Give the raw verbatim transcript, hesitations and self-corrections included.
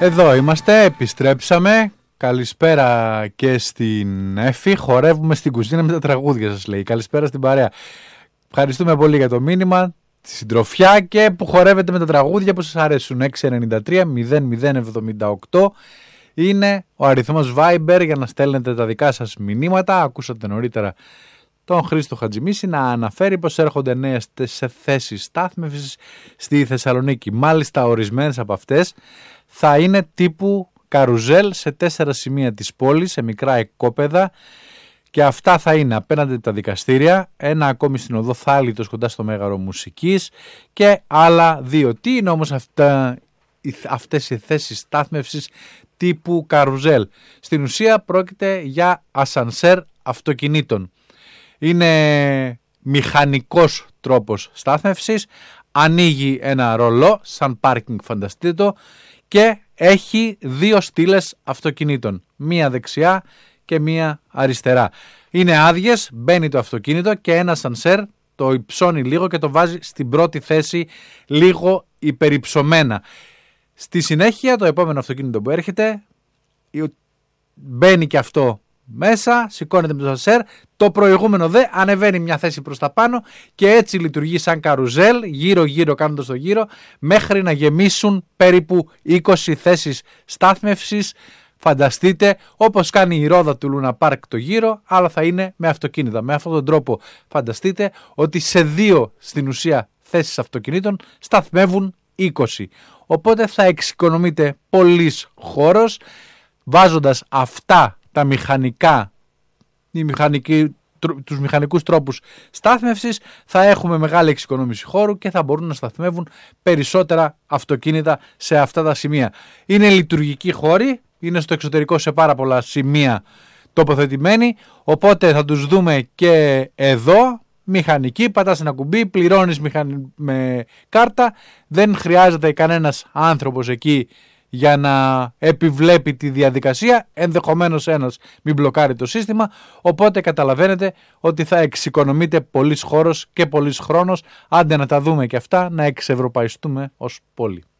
Εδώ είμαστε, επιστρέψαμε. Καλησπέρα και στην Εφη. Χορεύουμε στην κουζίνα με τα τραγούδια σας, λέει. Καλησπέρα στην παρέα. Ευχαριστούμε πολύ για το μήνυμα, τη συντροφιά και που χορεύετε με τα τραγούδια που σας αρέσουν. έξι εννιά τρία μηδέν μηδέν εβδομήντα οκτώ είναι ο αριθμός Viber για να στέλνετε τα δικά σας μηνύματα. Ακούσατε νωρίτερα τον Χρήστο Χατζημίση να αναφέρει πως έρχονται νέες θέσεις στάθμευσης στη Θεσσαλονίκη. Μάλιστα ορισμένες από αυτές θα είναι τύπου καρουζέλ σε τέσσερα σημεία της πόλης, σε μικρά εκκόπεδα, και αυτά θα είναι απέναντι από τα δικαστήρια, ένα ακόμη στην οδό Θάλητος κοντά στο Μέγαρο Μουσικής και άλλα δύο. Τι είναι όμως αυτά, αυτές οι θέσεις στάθμευσης τύπου καρουζέλ? Στην ουσία πρόκειται για ασανσέρ αυτοκινήτων. Είναι μηχανικός τρόπος στάθμευσης, ανοίγει ένα ρολό σαν πάρκινγκ, φανταστείτε το, και έχει δύο στήλες αυτοκινήτων, μία δεξιά και μία αριστερά. Είναι άδειες, μπαίνει το αυτοκίνητο και ένα ασανσέρ το υψώνει λίγο και το βάζει στην πρώτη θέση λίγο υπερυψωμένα. Στη συνέχεια το επόμενο αυτοκίνητο που έρχεται μπαίνει και αυτό μέσα, σηκώνεται με το ασανσέρ, το προηγούμενο δε ανεβαίνει μια θέση προς τα πάνω και έτσι λειτουργεί σαν καρουζέλ, γύρω γύρω κάνοντας το γύρο, μέχρι να γεμίσουν περίπου είκοσι θέσεις στάθμευσης. Φανταστείτε, όπως κάνει η ρόδα του Λούνα Πάρκ το γύρο, αλλά θα είναι με αυτοκίνητα. Με αυτόν τον τρόπο φανταστείτε ότι σε δύο στην ουσία θέσεις αυτοκινήτων σταθμεύουν είκοσι. Οπότε θα εξοικονομείτε πολύς χώρος βάζοντας αυτά τα μηχανικά, οι μηχανικοί, τους μηχανικούς τρόπους στάθμευσης. Θα έχουμε μεγάλη εξοικονόμηση χώρου και θα μπορούν να σταθμεύουν περισσότερα αυτοκίνητα σε αυτά τα σημεία. Είναι λειτουργικοί χώροι, είναι στο εξωτερικό σε πάρα πολλά σημεία τοποθετημένοι, οπότε θα τους δούμε και εδώ. Μηχανική, πατάς ένα κουμπί, πληρώνεις μηχανι... με κάρτα, δεν χρειάζεται κανένας άνθρωπος εκεί για να επιβλέπει τη διαδικασία, ενδεχομένως ένας μην μπλοκάρει το σύστημα, οπότε καταλαβαίνετε ότι θα εξοικονομείτε πολύς χώρος και πολύς χρόνος, άντε να τα δούμε και αυτά, να εξευρωπαϊστούμε ως πόλη.